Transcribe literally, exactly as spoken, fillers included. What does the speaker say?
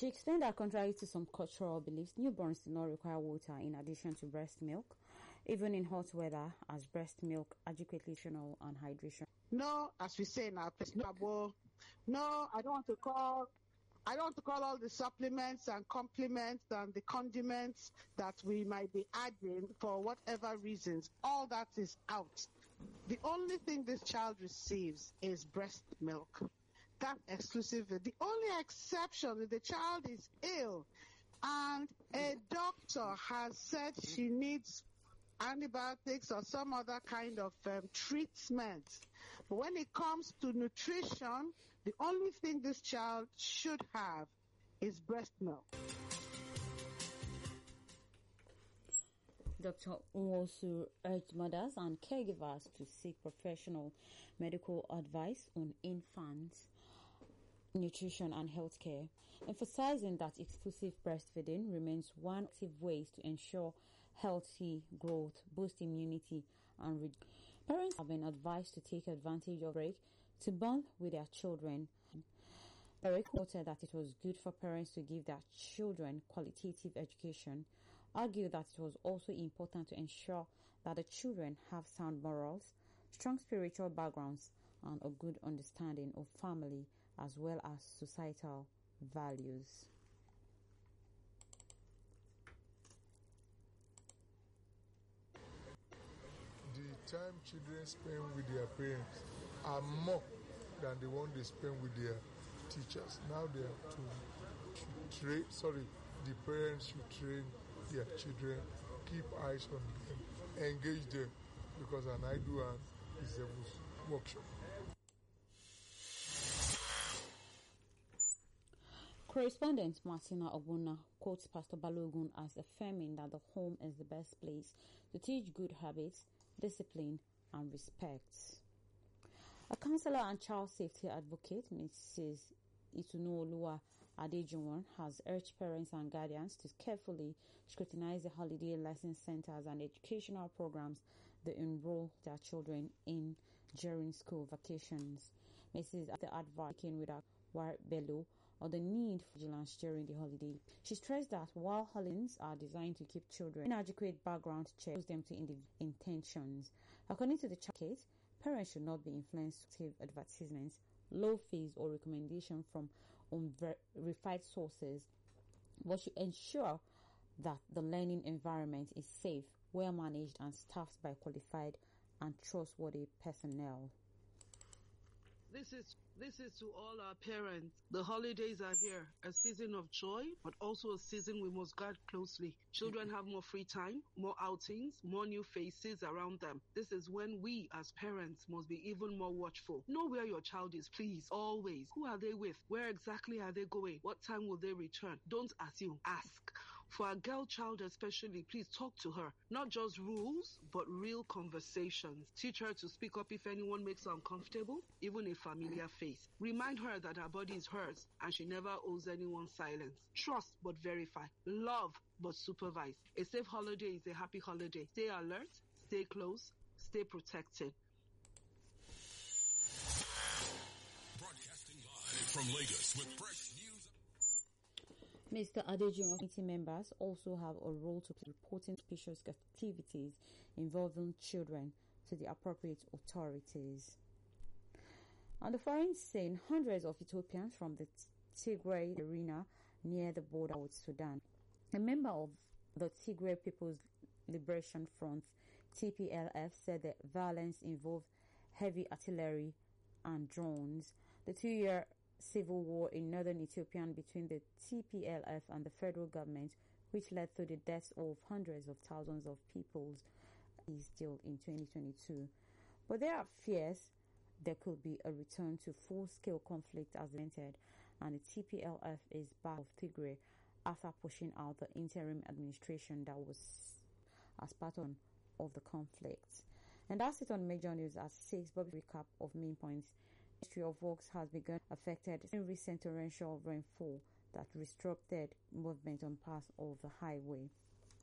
She explained that contrary to some cultural beliefs, newborns do not require water in addition to breast milk, even in hot weather, as breast milk adequately nutritional and hydration. No, as we say in our place, no, no, I don't want to call, I don't want to call all the supplements and complements and the condiments that we might be adding for whatever reasons. All that is out. The only thing this child receives is breast milk. That exclusive. The only exception, if the child is ill and a doctor has said she needs antibiotics or some other kind of um, treatment. But when it comes to nutrition, the only thing this child should have is breast milk. Doctor Nwosu urged mothers and caregivers to seek professional medical advice on infants, nutrition and healthcare, emphasizing that exclusive breastfeeding remains one active way to ensure healthy growth, boost immunity, and re- parents have been advised to take advantage of break to bond with their children. Eric noted that it was good for parents to give their children qualitative education, argued that it was also important to ensure that the children have sound morals, strong spiritual backgrounds, and a good understanding of family as well as societal values. The time children spend with their parents are more than the one they spend with their teachers. Now they have to train, sorry, the parents should train their children, keep eyes on them, engage them, because an idle hand is devil's workshop. Correspondent Martina Ogbonna quotes Pastor Balogun as affirming that the home is the best place to teach good habits, discipline, and respect. A counselor and child safety advocate, Missus Itunuoluwa Adejuwon, has urged parents and guardians to carefully scrutinize the holiday lesson centers and educational programs they enroll their children in during school vacations. Missus The advocating with a War Bello or the need for vigilance during the holiday. She stressed that while holidays are designed to keep children, inadequate background checks them to individual intentions. According to the child, parents should not be influenced with advertisements, low fees, or recommendation from unverified sources, but should ensure that the learning environment is safe, well managed, and staffed by qualified and trustworthy personnel. This is this is to all our parents. The holidays are here, a season of joy, but also a season we must guard closely. Children have more free time, more outings, more new faces around them. This is when we as parents must be even more watchful. Know where your child is, please, always. Who are they with? Where exactly are they going? What time will they return? Don't assume, ask. For a girl child especially, please talk to her. Not just rules, but real conversations. Teach her to speak up if anyone makes her uncomfortable, even a familiar face. Remind her that her body is hers and she never owes anyone silence. Trust but verify. Love but supervise. A safe holiday is a happy holiday. Stay alert, stay close, stay protected. Broadcasting live from Lagos with fresh news. Mister Adejuwon committee members also have a role to play reporting suspicious activities involving children to the appropriate authorities. On the foreign scene, hundreds of Ethiopians from the Tigray arena near the border with Sudan. A member of the Tigray People's Liberation Front, T P L F, said the violence involved heavy artillery and drones. The two-year civil war in northern Ethiopia between the T P L F and the federal government, which led to the deaths of hundreds of thousands of people, is still in twenty twenty-two. But there are fears there could be a return to full-scale conflict as entered, and the T P L F is back of Tigray after pushing out the interim administration that was as part of the conflict. And that's it on Major News at six. Bobby recap of main points. Ministry of Works has begun affected in recent torrential rainfall that disrupted movement on parts of the highway.